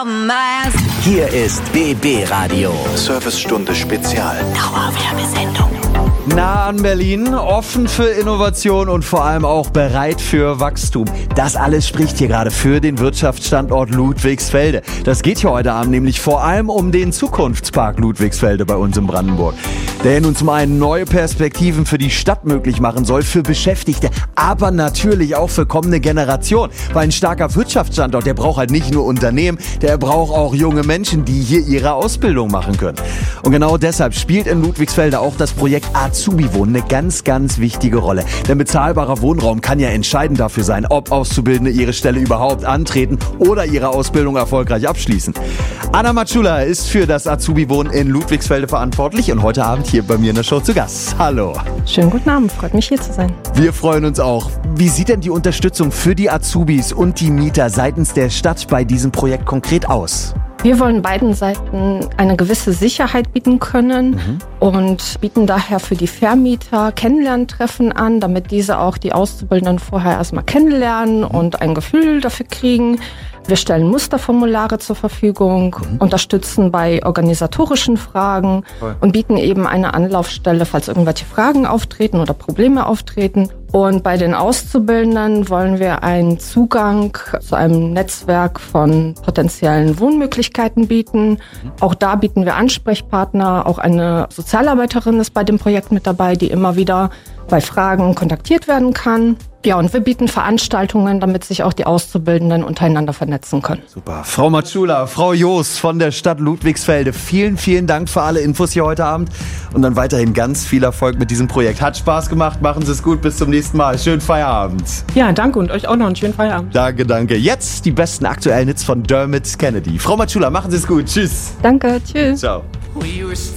Hier ist BB Radio. Servicestunde Spezial. Dauerwerbesendung. Nah an Berlin, offen für Innovation und vor allem auch bereit für Wachstum. Das alles spricht hier gerade für den Wirtschaftsstandort Ludwigsfelde. Das geht hier heute Abend nämlich vor allem um den Zukunftspark Ludwigsfelde bei uns in Brandenburg. Der nun zum einen neue Perspektiven für die Stadt möglich machen soll, für Beschäftigte, aber natürlich auch für kommende Generationen. Weil ein starker Wirtschaftsstandort, der braucht halt nicht nur Unternehmen, der braucht auch junge Menschen, die hier ihre Ausbildung machen können. Und genau deshalb spielt in Ludwigsfelde auch das Projekt Azubi-Wohnen eine ganz, ganz wichtige Rolle. Denn bezahlbarer Wohnraum kann ja entscheidend dafür sein, ob Auszubildende ihre Stelle überhaupt antreten oder ihre Ausbildung erfolgreich abschließen. Anna Matschula ist für das Azubi-Wohnen in Ludwigsfelde verantwortlich und heute Abend hier bei mir in der Show zu Gast. Hallo. Schönen guten Abend, freut mich hier zu sein. Wir freuen uns auch. Wie sieht denn die Unterstützung für die Azubis und die Mieter seitens der Stadt bei diesem Projekt konkret aus? Wir wollen beiden Seiten eine gewisse Sicherheit bieten können und bieten daher für die Vermieter Kennenlerntreffen an, damit diese auch die Auszubildenden vorher erstmal kennenlernen und ein Gefühl dafür kriegen. Wir stellen Musterformulare zur Verfügung, unterstützen bei organisatorischen Fragen und bieten eben eine Anlaufstelle, falls irgendwelche Fragen auftreten oder Probleme auftreten. Und bei den Auszubildenden wollen wir einen Zugang zu einem Netzwerk von potenziellen Wohnmöglichkeiten bieten. Auch da bieten wir Ansprechpartner. Auch eine Sozialarbeiterin ist bei dem Projekt mit dabei, die immer wieder bei Fragen kontaktiert werden kann. Ja, und wir bieten Veranstaltungen, damit sich auch die Auszubildenden untereinander vernetzen können. Super. Frau Matschula, Frau Joos von der Stadt Ludwigsfelde, vielen, vielen Dank für alle Infos hier heute Abend und dann weiterhin ganz viel Erfolg mit diesem Projekt. Hat Spaß gemacht, machen Sie es gut, bis zum nächsten Mal. Schönen Feierabend. Ja, danke und euch auch noch einen schönen Feierabend. Danke, danke. Jetzt die besten aktuellen Hits von Dermot Kennedy. Frau Matschula, machen Sie es gut. Tschüss. Danke, tschüss. Ciao.